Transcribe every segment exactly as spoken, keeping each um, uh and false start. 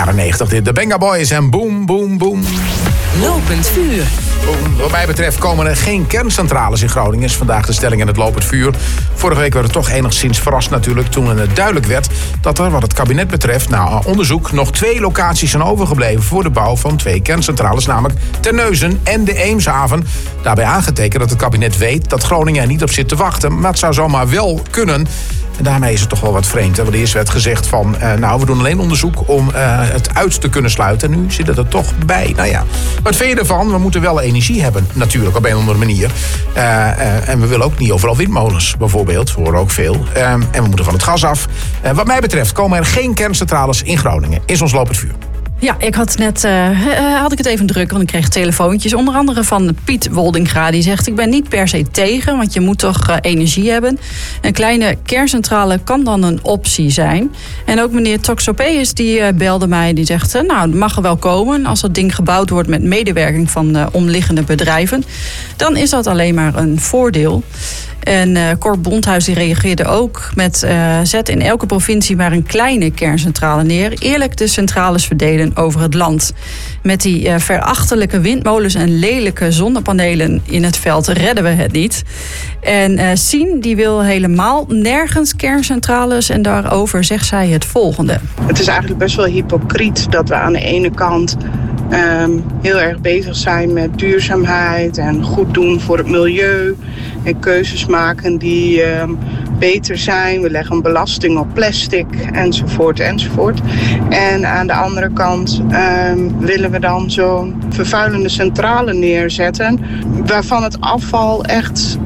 jaren negentig. Dit de Benga Boys en boom, boom, boom. Lopend vuur. Boom. Wat mij betreft komen er geen kerncentrales in Groningen. Is vandaag de stelling in het lopend vuur. Vorige week werd het toch enigszins verrast natuurlijk toen het duidelijk werd dat er wat het kabinet betreft, na onderzoek, nog twee locaties zijn overgebleven voor de bouw van twee kerncentrales, namelijk Terneuzen en de Eemshaven. Daarbij aangetekend dat het kabinet weet dat Groningen er niet op zit te wachten, maar het zou zomaar wel kunnen. En daarmee is het toch wel wat vreemd. Hè? Want eerst werd gezegd van, uh, nou, we doen alleen onderzoek om uh, het uit te kunnen sluiten. En nu zit het er toch bij. Nou ja, wat vind je ervan? We moeten wel energie hebben, natuurlijk, op een of andere manier. Uh, uh, en we willen ook niet overal windmolens, bijvoorbeeld. We horen ook veel. Uh, en we moeten van het gas af. Uh, wat mij betreft komen er geen kerncentrales in Groningen. Is ons lopend vuur. Ja, ik had net uh, had ik het even druk, want ik kreeg telefoontjes. Onder andere van Piet Woldinga. Die zegt, ik ben niet per se tegen, want je moet toch uh, energie hebben. Een kleine kerncentrale kan dan een optie zijn. En ook meneer Toxopeus, die uh, belde mij. Die zegt, uh, nou, het mag er wel komen. Als dat ding gebouwd wordt met medewerking van uh, omliggende bedrijven, dan is dat alleen maar een voordeel. En uh, Cor Bondhuis die reageerde ook met uh, zet in elke provincie maar een kleine kerncentrale neer. Eerlijk de centrales verdelen over het land. Met die uh, verachtelijke windmolens en lelijke zonnepanelen in het veld redden we het niet. En uh, Sien die wil helemaal nergens kerncentrales en daarover zegt zij het volgende. Het is eigenlijk best wel hypocriet dat we aan de ene kant Um, heel erg bezig zijn met duurzaamheid en goed doen voor het milieu en keuzes maken die um, beter zijn. We leggen een belasting op plastic enzovoort enzovoort. En aan de andere kant um, willen we dan zo'n vervuilende centrale neerzetten waarvan het afval echt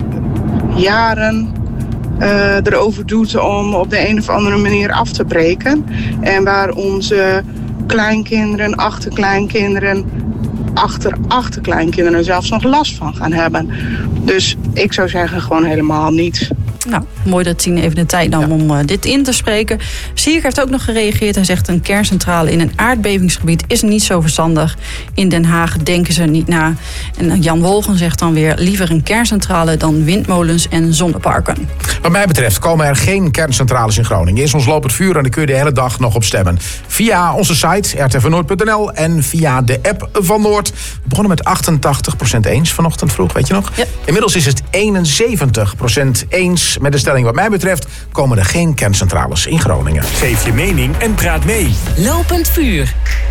jaren uh, erover doet om op de een of andere manier af te breken. En waar onze kleinkinderen, achterkleinkinderen, achter achterkleinkinderen zelfs nog last van gaan hebben. Dus ik zou zeggen gewoon helemaal niet. Nou, mooi dat Tien even de tijd nam ja. om uh, dit in te spreken. Sierk heeft ook nog gereageerd en zegt een kerncentrale in een aardbevingsgebied is niet zo verstandig. In Den Haag denken ze niet na. En Jan Wolgen zegt dan weer liever een kerncentrale dan windmolens en zonneparken. Wat mij betreft komen er geen kerncentrales in Groningen. Is ons lopend vuur en daar kun je de hele dag nog op stemmen. Via onze site r t v noord punt n l en via de app van Noord. We begonnen met achtentachtig procent eens vanochtend vroeg, weet je nog? Ja. Inmiddels is het eenenzeventig procent eens. Met de stelling wat mij betreft komen er geen kerncentrales in Groningen. Geef je mening en praat mee. Lopend vuur.